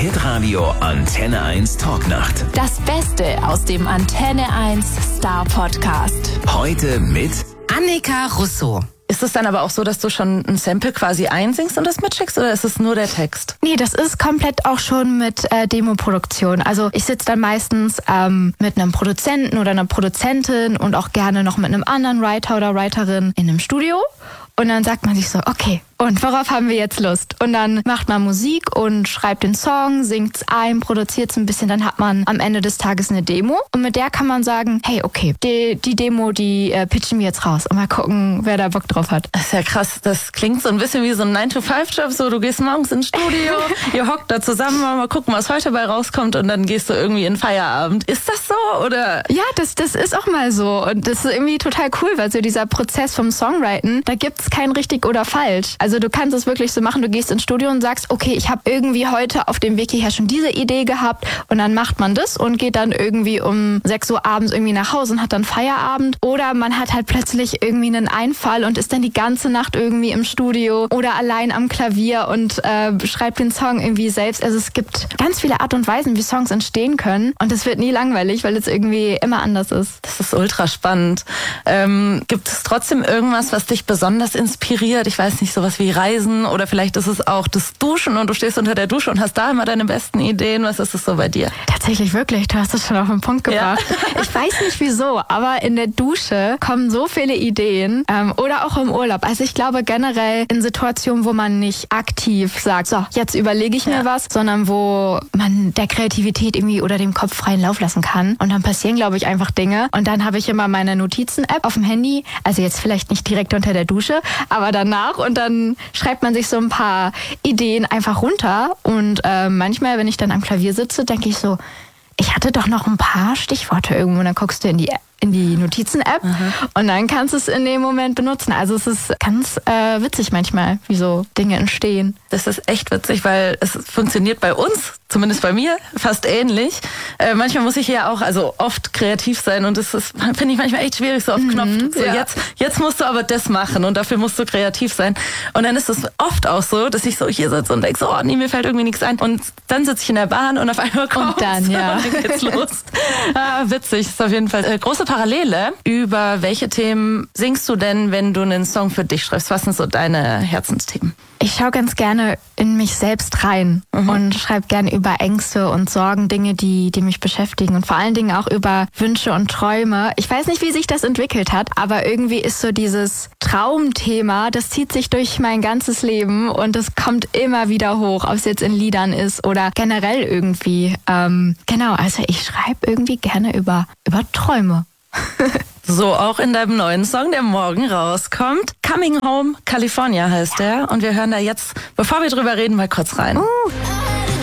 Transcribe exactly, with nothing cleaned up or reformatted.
Hitradio Antenne eins Talknacht. Das Beste aus dem Antenne eins Star Podcast. Heute mit Annika Russo. Ist es dann aber auch so, dass du schon ein Sample quasi einsingst und das mitschickst, oder ist es nur der Text? Nee, das ist komplett auch schon mit äh, Demoproduktion. Also ich sitze dann meistens ähm, mit einem Produzenten oder einer Produzentin und auch gerne noch mit einem anderen Writer oder Writerin in einem Studio. Und dann sagt man sich so, okay, und worauf haben wir jetzt Lust? Und dann macht man Musik und schreibt den Song, singt's ein, produziert's ein bisschen, dann hat man am Ende des Tages eine Demo. Und mit der kann man sagen, hey, okay, die, die Demo, die äh, pitchen wir jetzt raus und mal gucken, wer da Bock drauf hat. Das ist ja krass, das klingt so ein bisschen wie so ein nine to five Job, so du gehst morgens ins Studio, ihr hockt da zusammen, mal gucken, was heute bei rauskommt und dann gehst du irgendwie in Feierabend. Ist das so, oder? Ja, das, das ist auch mal so und das ist irgendwie total cool, weil so dieser Prozess vom Songwriten, da gibt's kein richtig oder falsch. Also du kannst es wirklich so machen, du gehst ins Studio und sagst, okay, ich habe irgendwie heute auf dem Weg hierher schon diese Idee gehabt und dann macht man das und geht dann irgendwie um sechs Uhr abends irgendwie nach Hause und hat dann Feierabend. Oder man hat halt plötzlich irgendwie einen Einfall und ist dann die ganze Nacht irgendwie im Studio oder allein am Klavier und äh, schreibt den Song irgendwie selbst. Also es gibt ganz viele Art und Weisen, wie Songs entstehen können und es wird nie langweilig, weil es irgendwie immer anders ist. Das ist ultra spannend. Ähm, gibt es trotzdem irgendwas, was dich besonders inspiriert? Ich weiß nicht, sowas wie Reisen oder vielleicht ist es auch das Duschen und du stehst unter der Dusche und hast da immer deine besten Ideen. Was ist es so bei dir? Tatsächlich wirklich, du hast es schon auf den Punkt gebracht. Ja. Ich weiß nicht wieso, aber in der Dusche kommen so viele Ideen ähm, oder auch im Urlaub. Also ich glaube generell in Situationen, wo man nicht aktiv sagt, so, jetzt überlege ich mir ja. was, sondern wo man der Kreativität irgendwie oder dem Kopf freien Lauf lassen kann. Und dann passieren, glaube ich, einfach Dinge. Und dann habe ich immer meine Notizen-App auf dem Handy, also jetzt vielleicht nicht direkt unter der Dusche, aber danach und dann schreibt man sich so ein paar Ideen einfach runter und äh, manchmal, wenn ich dann am Klavier sitze, denke ich so, ich hatte doch noch ein paar Stichworte irgendwo und dann guckst du in die in die Notizen-App mhm. und dann kannst du es in dem Moment benutzen. Also es ist ganz äh, witzig manchmal, wie so Dinge entstehen. Das ist echt witzig, weil es funktioniert bei uns, zumindest bei mir, fast ähnlich. Äh, manchmal muss ich ja auch, also oft kreativ sein und das finde ich manchmal echt schwierig, so auf mhm. Knopf. So, ja. jetzt, jetzt musst du aber das machen und dafür musst du kreativ sein. Und dann ist es oft auch so, dass ich so hier sitze und denke so, oh nee, mir fällt irgendwie nichts ein. Und dann sitze ich in der Bahn und auf einmal kommt und dann, ja. und dann geht's los. Ah, witzig, ist auf jeden Fall äh, große Parallele. Über welche Themen singst du denn, wenn du einen Song für dich schreibst? Was sind so deine Herzensthemen? Ich schaue ganz gerne in mich selbst rein mhm. und schreibe gerne über Ängste und Sorgen, Dinge, die, die mich beschäftigen und vor allen Dingen auch über Wünsche und Träume. Ich weiß nicht, wie sich das entwickelt hat, aber irgendwie ist so dieses Traumthema, das zieht sich durch mein ganzes Leben und es kommt immer wieder hoch, ob es jetzt in Liedern ist oder generell irgendwie. Ähm, genau, also ich schreibe irgendwie gerne über, über Träume. So auch in deinem neuen Song, der morgen rauskommt. Coming Home California heißt der. Und wir hören da jetzt, bevor wir drüber reden, mal kurz rein. Uh.